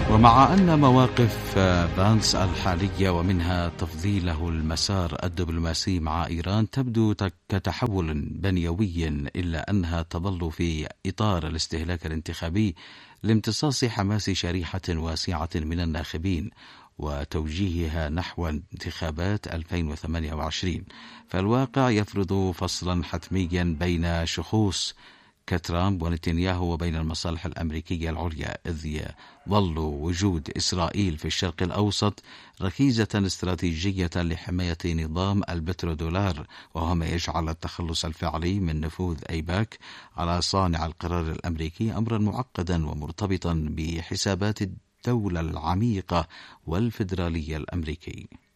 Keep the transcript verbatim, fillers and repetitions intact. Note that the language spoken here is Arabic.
ومع أن مواقف فانس الحالية ومنها تفضيله المسار الدبلوماسي مع إيران تبدو كتحول بنيوي، إلا أنها تظل في إطار الاستهلاك الانتخابي لامتصاص حماس شريحة واسعة من الناخبين وتوجيهها نحو انتخابات ألفين وثمانية وعشرين، فالواقع يفرض فصلا حتميا بين شخوص كترامب ونتنياهو وبين المصالح الأمريكية العليا، إذ يظل وجود إسرائيل في الشرق الأوسط ركيزة استراتيجية لحماية نظام البترودولار، وهو ما يجعل التخلص الفعلي من نفوذ أيباك على صانع القرار الأمريكي أمرا معقدا ومرتبطا بحسابات الدولة العميقة والفيدرالية الأمريكي.